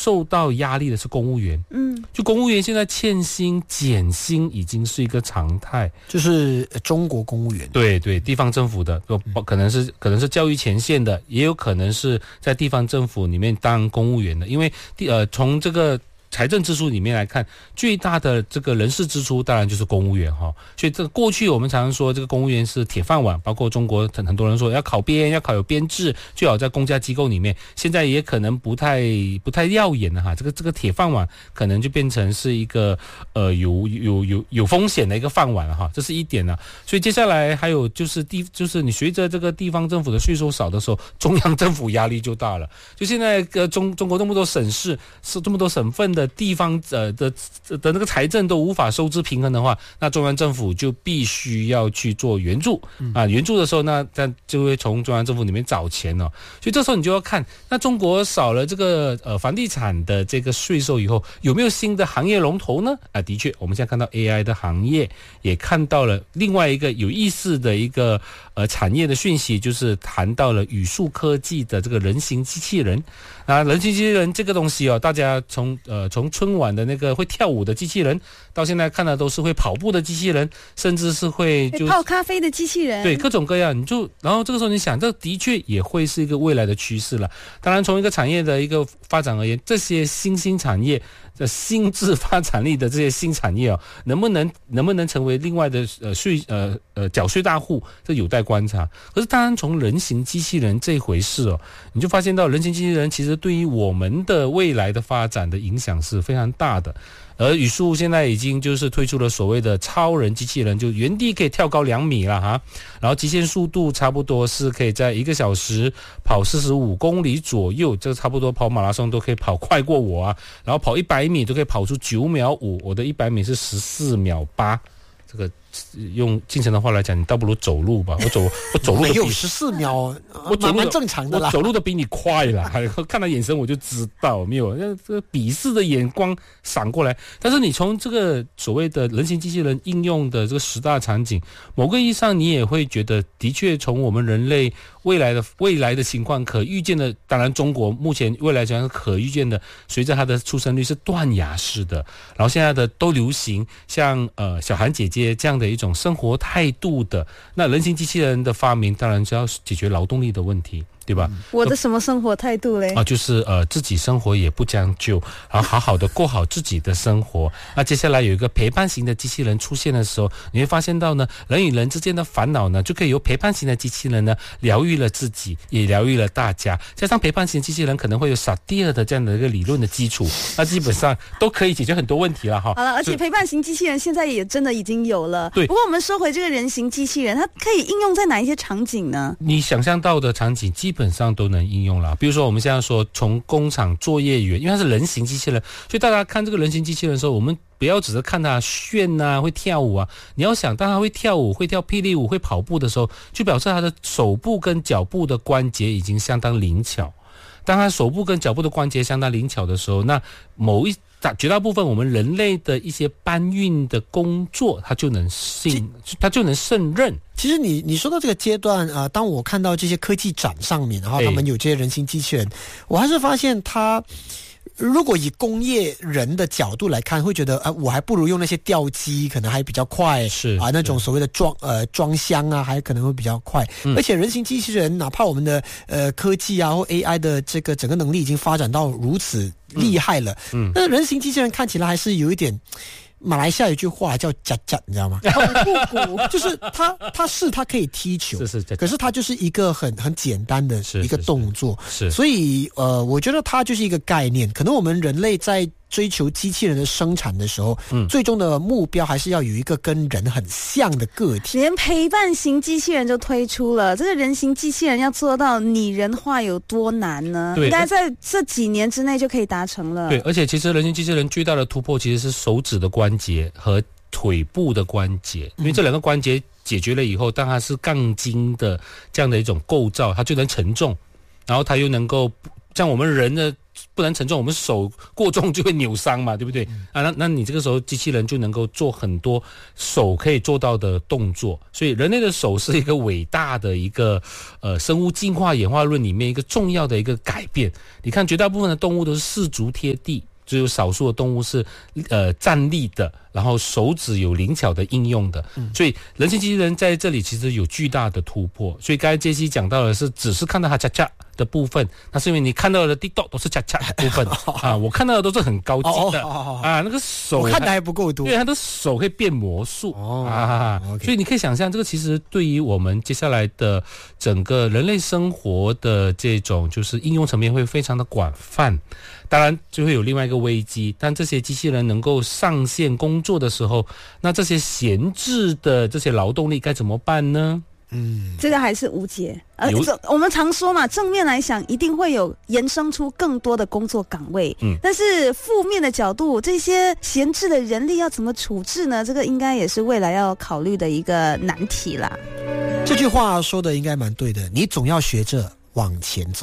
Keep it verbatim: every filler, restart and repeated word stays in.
受到压力的是公务员。嗯，就公务员现在欠薪减薪已经是一个常态， 就是中国公务员， 对对，地方政府的，可能是可能是教育前线的，也有可能是在地方政府里面当公务员的，因为地呃从这个财政支出里面来看，最大的这个人事支出当然就是公务员哈，所以这个过去我们常常说这个公务员是铁饭碗，包括中国很很多人说要考编，要考有编制，最好在公家机构里面，现在也可能不太不太耀眼了哈，这个这个铁饭碗可能就变成是一个呃有有有有风险的一个饭碗了哈，这是一点呢。所以接下来还有就是地就是你随着这个地方政府的税收少的时候，中央政府压力就大了。就现在呃中中国这么多省市，是这么多省份的地方呃的的那个财政都无法收支平衡的话，那中央政府就必须要去做援助啊，援助的时候那那就会从中央政府里面找钱哦，所以这时候你就要看，那中国少了这个呃房地产的这个税收以后，有没有新的行业龙头呢？啊，的确，我们现在看到 A I 的行业，也看到了另外一个有意思的一个呃产业的讯息，就是谈到了语数科技的这个人形机器人。啊，人形机器人这个东西哦，大家从呃从春晚的那个会跳舞的机器人，到现在看的都是会跑步的机器人，甚至是会就泡咖啡的机器人， 对，各种各样。你就然后这个时候你想，这的确也会是一个未来的趋势了。当然，从一个产业的一个发展而言，这些新兴产业的新质发展力的这些新产业哦，能不能能不能成为另外的呃税呃呃缴税大户，这有待观察。可是当然，从人形机器人这回事哦，你就发现到人形机器人其实对于我们的未来的发展的影响是非常大的。而语数现在已经就是推出了所谓的超人机器人，就原地可以跳高两米了哈，然后极限速度差不多是可以在一个小时跑四十五公里左右，这差不多跑马拉松都可以跑快过我啊，然后跑一百米都可以跑出九秒五，我的一百米是十四秒八，这个用精神的话来讲，你倒不如走路吧。我走，我走路的比没有十四秒， 我走路蛮正常的啦。 我走路的比你快啦，看他眼神我就知道没有那这个鄙视的眼光闪过来。但是你从这个所谓的人形机器人应用的这个十大场景，某个意义上你也会觉得，的确从我们人类未来的未来的情况可预见的，当然中国目前未来讲是可预见的，随着它的出生率是断崖式的，然后现在的都流行像呃小韩姐姐这样的一种生活态度的，那人形机器人的发明当然是要解决劳动力的问题，对吧？ 我的什么生活态度嘞？ 啊，就是呃自己生活也不将就，然后好好的过好自己的生活。那接下来有一个陪伴型的机器人出现的时候，你会发现到呢，人与人之间的烦恼呢，就可以由陪伴型的机器人呢疗愈了自己，也疗愈了大家。加上陪伴型机器人可能会有萨蒂尔的这样的一个理论的基础，那基本上都可以解决很多问题了哈。 好了，而且陪伴型机器人现在也真的已经有了。 对。 不过我们说回这个人形机器人，它可以应用在哪一些场景呢？ 你想象到的场景基本上都能应用了。比如说我们现在说从工厂作业员，因为它是人形机器人，所以大家看这个人形机器人的时候，我们不要只是看它炫啊，会跳舞啊。你要想，当它会跳舞、会跳霹雳舞、会跑步的时候，就表示它的手部跟脚部的关节已经相当灵巧。当它手部跟脚部的关节相当灵巧的时候，那某一绝大部分我们人类的一些搬运的工作，它就能胜，它就能胜任。 其实你你说到这个阶段啊、呃，当我看到这些科技展上面，然后他们有这些人形机器人，我还是发现它。如果以工业人的角度来看，会觉得啊，我还不如用那些吊机，可能还比较快， 是啊，那种所谓的装呃装箱啊，还可能会比较快。嗯、而且人形机器人，哪怕我们的呃科技啊或 A I 的这个整个能力已经发展到如此厉害了，嗯，那人形机器人看起来还是有一点。马来西亚有一句话叫“夹夹”，你知道吗？ 痛苦就是他，他是他可以踢球， 是是， 可是他就是一个很很简单的一个动作， 是， 所以呃，我觉得它就是一个概念。可能我们人类在追求机器人的生产的时候，嗯，最终的目标还是要有一个跟人很像的个体。 连陪伴型机器人就推出了，这个人形机器人要做到拟人化有多难呢？应该在这几年之内就可以达成了。 对，而且其实人形机器人最大的突破其实是手指的关节和腿部的关节，因为这两个关节解决了以后，当它是钢筋的这样的一种构造，它就能承重，然后它又能够像我们人的不能承重，我们手过重就会扭伤嘛，对不对？啊，那那你这个时候机器人就能够做很多手可以做到的动作，所以人类的手是一个伟大的一个呃生物进化演化论里面一个重要的一个改变。你看，绝大部分的动物都是四足贴地，只有少数的动物是呃站立的，然后手指有灵巧的应用的，嗯、所以人形机器人在这里其实有巨大的突破。所以刚才杰西讲到的是，只是看到它恰恰的部分，那是因为你看到的地道都是恰恰的部分啊，我看到的都是很高级的、哦哦哦、啊，那个手我看的还不够多， 对，他的手可以变魔术、哦、啊， okay、 所以你可以想象，这个其实对于我们接下来的整个人类生活的这种就是应用层面会非常的广泛。当然就会有另外一个危机，当这些机器人能够上线工作的时候，那这些闲置的这些劳动力该怎么办呢？ 嗯，这个还是无解。呃，我们常说嘛，正面来想，一定会有延伸出更多的工作岗位。嗯，但是负面的角度，这些闲置的人力要怎么处置呢？这个应该也是未来要考虑的一个难题啦。 这句话说的应该蛮对的，你总要学着往前走。